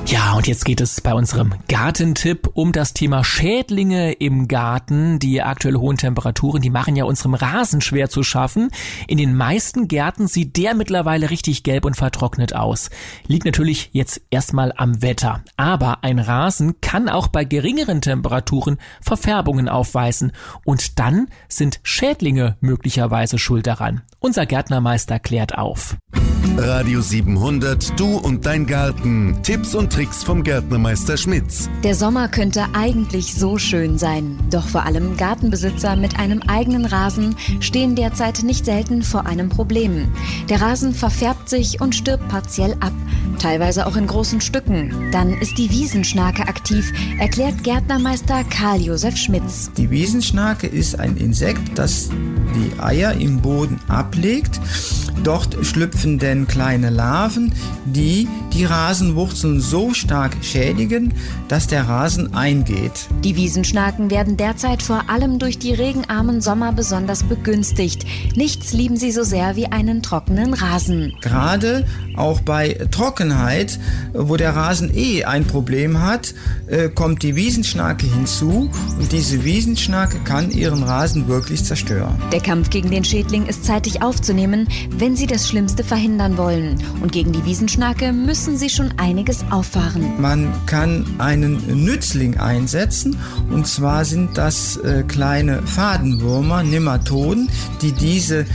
Ja, und jetzt geht es bei unserem Gartentipp um das Thema Schädlinge im Garten. Die aktuell hohen Temperaturen, die machen ja unserem Rasen schwer zu schaffen. In den meisten Gärten sieht der mittlerweile richtig gelb und vertrocknet aus. Liegt natürlich jetzt erstmal am Wetter. Aber ein Rasen kann auch bei geringeren Temperaturen Verfärbungen aufweisen. Und dann sind Schädlinge möglicherweise schuld daran. Unser Gärtnermeister klärt auf. Radio 700, du und dein Garten. Tipps und Tricks vom Gärtnermeister Schmitz. Der Sommer könnte eigentlich so schön sein. Doch vor allem Gartenbesitzer mit einem eigenen Rasen stehen derzeit nicht selten vor einem Problem. Der Rasen verfärbt sich und stirbt partiell ab, teilweise auch in großen Stücken. Dann ist die Wiesenschnake aktiv, erklärt Gärtnermeister Karl-Josef Schmitz. Die Wiesenschnake ist ein Insekt, das die Eier im Boden ablegt. Dort schlüpfen dann kleine Larven, die die Rasenwurzeln so stark schädigen, dass der Rasen eingeht. Die Wiesenschnaken werden derzeit vor allem durch die regenarmen Sommer besonders begünstigt. Nichts lieben sie so sehr wie einen trockenen Rasen. Gerade auch bei Trockenheit, wo der Rasen ein Problem hat, kommt die Wiesenschnake hinzu und diese Wiesenschnake kann ihren Rasen wirklich zerstören. Der Kampf gegen den Schädling ist zeitig aufzunehmen, wenn Sie das Schlimmste verhindern wollen. Und gegen die Wiesenschnake müssen Sie schon einiges auffahren. Man kann einen Nützling einsetzen, und zwar sind das kleine Fadenwürmer, Nematoden, die diese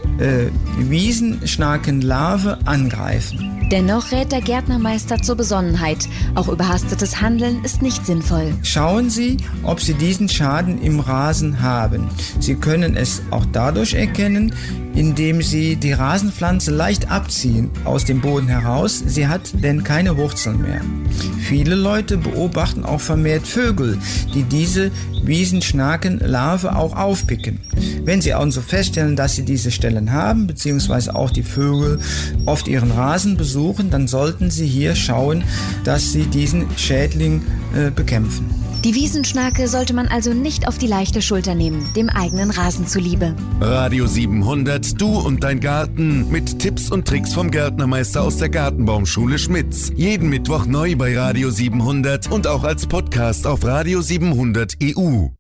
Wiesenschnakenlarve angreifen. Dennoch rät der Gärtnermeister zur Besonnenheit. Auch überhastetes Handeln ist nicht sinnvoll. Schauen Sie, ob Sie diesen Schaden im Rasen haben. Sie können es auch dadurch erkennen, indem Sie die Rasenpflanze leicht abziehen aus dem Boden heraus. Sie hat denn keine Wurzeln mehr. Viele Leute beobachten auch vermehrt Vögel, die diese Wiesenschnakenlarve auch aufpicken. Wenn Sie also feststellen, dass Sie diese Stellen haben, beziehungsweise auch die Vögel oft ihren Rasen besuchen, dann sollten Sie hier schauen, dass Sie diesen Schädling bekämpfen. Die Wiesenschnake sollte man also nicht auf die leichte Schulter nehmen, dem eigenen Rasen zuliebe. Radio 700, du und dein Garten. Mit Tipps und Tricks vom Gärtnermeister aus der Gartenbaumschule Schmitz. Jeden Mittwoch neu bei Radio 700 und auch als Podcast auf Radio 700 EU.